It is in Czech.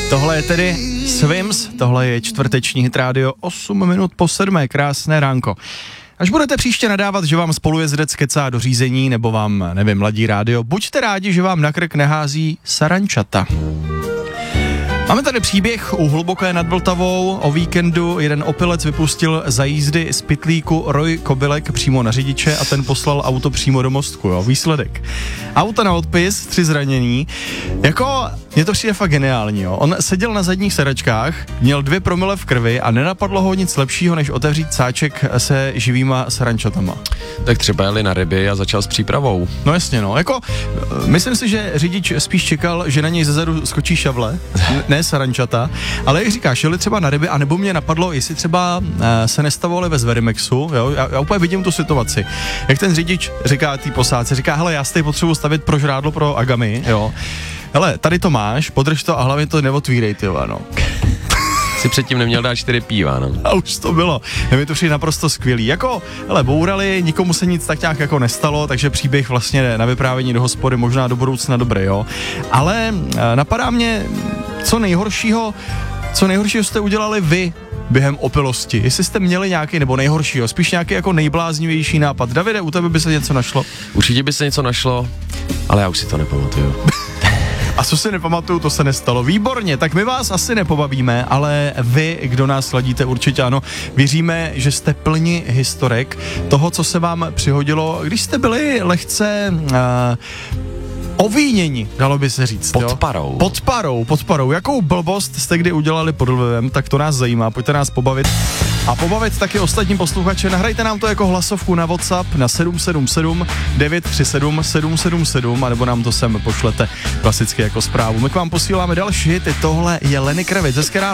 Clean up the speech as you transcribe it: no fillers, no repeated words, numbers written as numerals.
Tohle je tedy Swims, tohle je čtvrteční Hit Radio, 8 minut po 7, krásné ránko. Až budete příště nadávat, že vám spolujezdec kecá do řízení, nebo vám, nevím, ladí rádio, buďte rádi, že vám na krk nehází sarančata. Máme tady příběh u Hluboké nad Vltavou. O víkendu jeden opilec vypustil za jízdy z pytlíku roj kobylek přímo na řidiče a ten poslal auto přímo do mostku, jo. Výsledek. Auto na odpis, 3 zranění. Jako, mně to přijde fakt geniální, jo. On seděl na zadních sedačkách, měl 2 promile v krvi a nenapadlo ho nic lepšího, než otevřít sáček se živýma sarančatama. Tak třeba jeli na ryby a začal s přípravou. No jasně, no. Jako, myslím si, že řidič spíš čekal, že na něj zezadu skočí šavle, ne sarančata, ale jak říkáš, jeli třeba na ryby, anebo mě napadlo, jestli třeba se nestavovali ve Zverimexu, jo, já úplně vidím tu situaci. Jak ten řidič říká té posádce, říká, hele, já si tady potřebuji stavit pro žrádlo pro agamy, jo. Hele, tady to máš, podrž to a hlavně to neotvírej, ty no. Si předtím neměl dát 4 píva, no. A už to bylo. Mi to přijde naprosto skvělý. Jako, hele, bourali, nikomu se nic tak nějak jako nestalo, takže příběh vlastně na vyprávění do hospody možná do budoucna dobrý, jo. Ale napadá mě, co nejhoršího jste udělali vy během opilosti. Jestli jste měli nějaký, nebo nejhoršího, spíš nějaký jako nejbláznivější nápad. Davide, u tebe by se něco našlo? Určitě by se něco našlo, ale já už si to nepamatuju. A co si nepamatuju, to se nestalo. Výborně, tak my vás asi nepobavíme, ale vy, kdo nás sledíte, určitě ano. Věříme, že jste plni historek toho, co se vám přihodilo, když jste byli lehce ovíněni, dalo by se říct. Pod parou. Jakou blbost jste kdy udělali pod vlivem, tak to nás zajímá, pojďte nás pobavit. A pobavit taky ostatní posluchače, nahrajte nám to jako hlasovku na WhatsApp na 777 937 777, anebo nám to sem pošlete klasicky jako zprávu. My k vám posíláme další hity, tohle je Lenny Kravitz, hezké ráno.